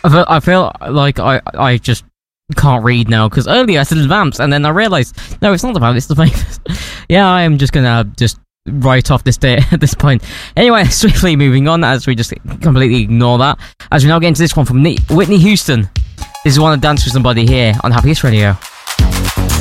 I feel like I just can't read now, because earlier I said the Vamps, and then I realised, no, it's not the Vamps, it's the Vapors. Yeah, I am just gonna write off this day at this point. Anyway, swiftly moving on, as we just completely ignore that, as we now get into this one from Whitney Houston. This is one of Dance with Somebody here on Happiest Radio.